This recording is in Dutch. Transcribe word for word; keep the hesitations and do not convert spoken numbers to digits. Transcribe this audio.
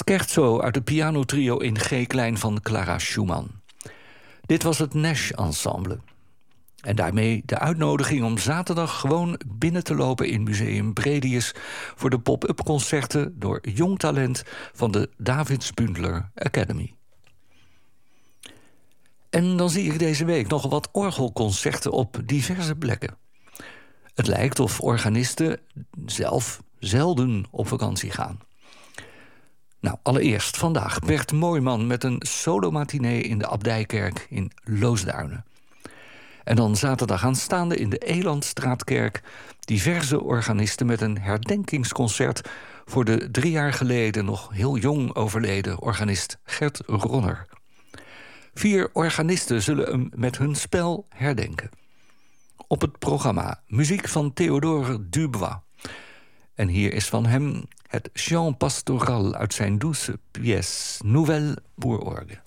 Scherzo uit het pianotrio in G-klein van Clara Schumann. Dit was het Nash Ensemble. En daarmee de uitnodiging om zaterdag gewoon binnen te lopen in Museum Bredius voor de pop-up concerten door jong talent van de Davids Bundler Academy. En dan zie ik deze week nog wat orgelconcerten op diverse plekken. Het lijkt of organisten zelf zelden op vakantie gaan. Nou, allereerst vandaag Bert Mooijman met een solomatinee in de Abdijkerk in Loosduinen. En dan zaterdag aanstaande in de Elandstraatkerk diverse organisten met een herdenkingsconcert voor de drie jaar geleden nog heel jong overleden organist Gert Ronner. Vier organisten zullen hem met hun spel herdenken. Op het programma muziek van Théodore Dubois. En hier is van hem het chant pastoral uit zijn douce pièce Nouvelle pour orgue.